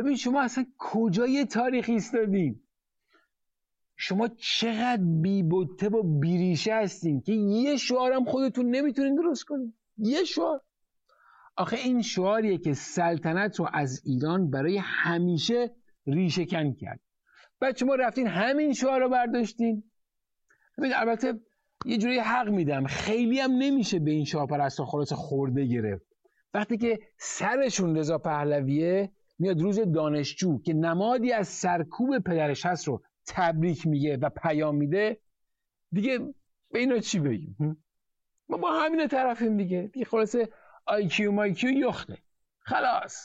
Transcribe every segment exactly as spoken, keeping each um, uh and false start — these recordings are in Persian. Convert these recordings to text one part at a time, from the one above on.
ببین شما اصلا کجای تاریخ ایستادین؟ شما چقدر بی بوته و بیریشه هستین که یه شعارم خودتون نمیتونین درست کنین. یه شعار. آخه این شعاریه که سلطنت رو از ایران برای همیشه ریشه کن کرد. بعد شما رفتین همین شعار رو برداشتین. ببین البته یه جوری حق میدم، خیلی هم نمیشه به این شاهپرستا خلاص خورده گرفت. وقتی که سرشون رضا پهلویه میاد روز دانشجو که نمادی از سرکوب پدرش هست رو تبریک میگه و پیام میده، دیگه به اینا چی بگیم؟ ما با همین طرفیم دیگه. دیگه خلاصه آی کیو مای کیو یخته. خلاص.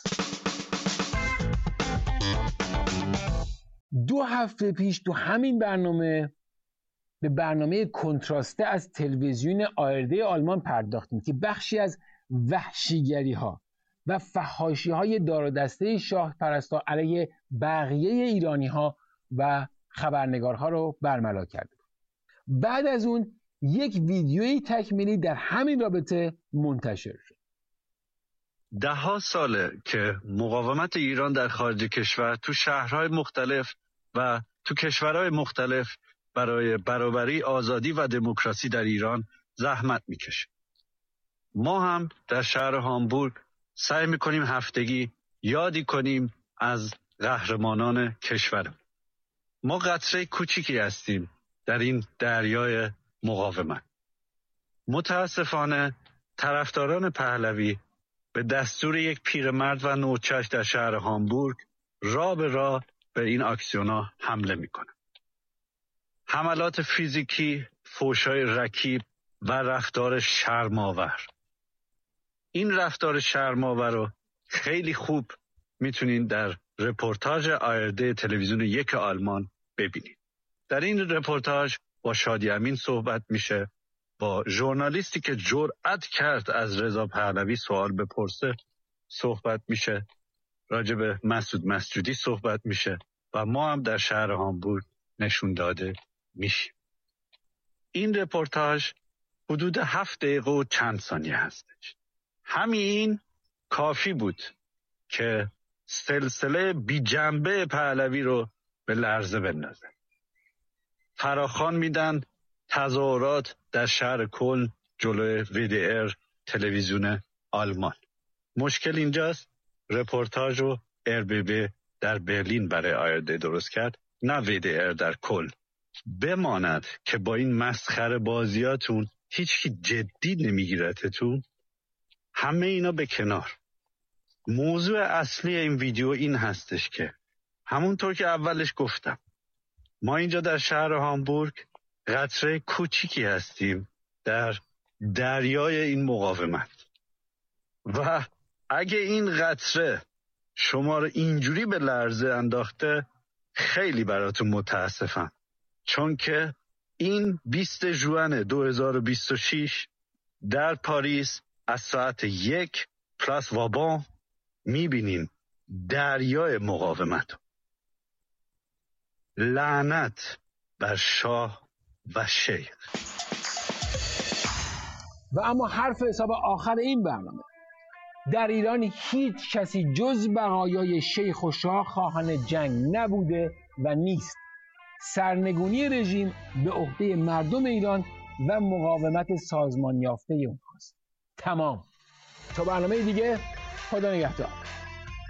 دو هفته پیش تو همین برنامه به برنامه کنتراسته از تلویزیون آرد آلمان پرداختیم که بخشی از وحشیگری ها و فحاشی های دار و دسته شاه پرستا علیه بقیه ایرانی ها و خبرنگارها رو برملا کرده. بعد از اون یک ویدیوی تکمیلی در همین رابطه منتشر شد. ده ها ساله که مقاومت ایران در خارج کشور تو شهرهای مختلف و تو کشورهای مختلف برای برابری، آزادی و دموکراسی در ایران زحمت میکشه. ما هم در شهر هامبورگ سعی میکنیم هفتگی یادی کنیم از قهرمانان کشورم. ما قطره کوچیکی هستیم در این دریای مقاومت. متاسفانه طرفداران پهلوی به دستور یک پیرمرد و نوچش در شهر هامبورگ راه به راه به این اکسیونا حمله میکنن. حملات فیزیکی، فحشای رکیب و رفتار شرم‌آور. این رفتار شرم‌آور رو خیلی خوب میتونین در رپورتاج آرد تلویزیون یک آلمان ببینید. در این رپورتاج با شادی امین صحبت میشه، با ژورنالیستی که جرأت کرد از رضا پهلوی سوال بپرسه صحبت میشه، راجع به مسعود مسجودی صحبت میشه و ما هم در شهر هامبورگ نشون داده میشیم. این رپورتاج حدود هفت دقیقه و چند ثانیه هستش. همین کافی بود که سلسله بی جنبه پهلوی رو به لرزه بندازه. فراخوان میدن تظاهرات در شهر کلن جلوی وی دی ار تلویزیون آلمان. مشکل اینجاست رپورتاج رو ار بی بی در برلین برای آرد درست کرد، نه وی دی ار در کلن. بماند که با این مسخره بازیاتون هیچ جدی نمیگیرتتون. همه اینا به کنار. موضوع اصلی این ویدیو این هستش که همونطور که اولش گفتم ما اینجا در شهر هامبورگ قطره کوچیکی هستیم در دریای این مقاومت و اگه این قطره شما رو اینجوری به لرزه انداخته خیلی براتون متاسفم، چون که این بیست ژوئن دو هزار و بیست و شش در پاریس از ساعت یک پلاس وابان میبینین دریای مقاومت. لعنت بر شاه و شیخ. و اما حرف حساب آخر این برنامه: در ایران هیچ کسی جز بقایای شیخ و شاه خواهان جنگ نبوده و نیست. سرنگونی رژیم به عهده مردم ایران و مقاومت سازمان یافته اونهاست. تمام. تا برنامه دیگه، خدا نگهدار.